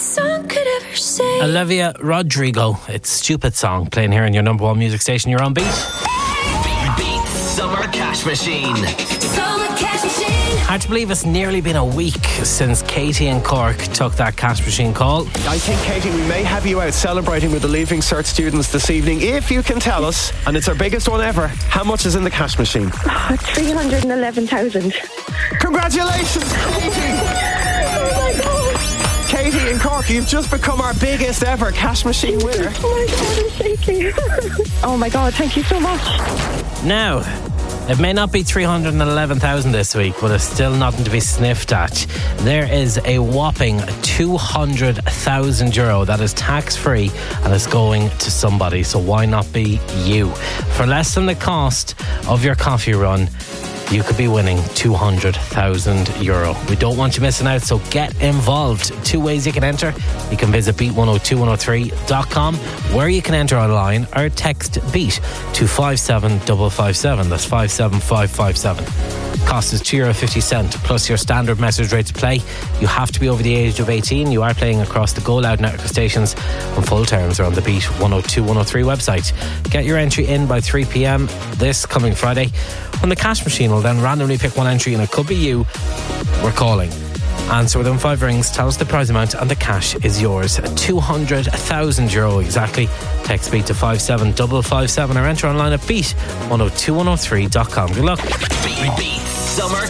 song could ever say. Olivia Rodrigo, it's Stupid Song, playing here in your number one music station. You're on Beat. Beat Summer Cash Machine. Summer Cash Machine. Hard to believe it's nearly been a week since Katie in Cork took that cash machine call. I think, Katie, we may have you out celebrating with the Leaving Cert students this evening, if you can tell us, and it's our biggest one ever, how much is in the cash machine? 311,000. Congratulations, Katie! Oh my God. Katie in Cork, you've just become our biggest ever cash machine winner. Oh my God, I'm shaking. Oh my God, thank you so much. Now, it may not be 311,000 this week, but it's still nothing to be sniffed at. There is a whopping €200,000 that is tax-free and is going to somebody, so why not be you? For less than the cost of your coffee run, you could be winning €200,000. We don't want you missing out, so get involved. Two ways you can enter. You can visit beat102103.com, where you can enter online, or text BEAT to 57557. That's 57557. Cost is €2.50 plus your standard message rate to play. You have to be over the age of 18. You are playing across the Go Loud network stations, and full terms are on the Beat 102103 website. Get your entry in by 3 p.m. this coming Friday, when the cash machine will then randomly pick one entry, and it could be you we're calling. Answer within 5 rings, tell us the prize amount, and the cash is yours. €200,000 exactly. Text BEAT to 57557 or enter online at beat102103.com. Good luck. Beat Summer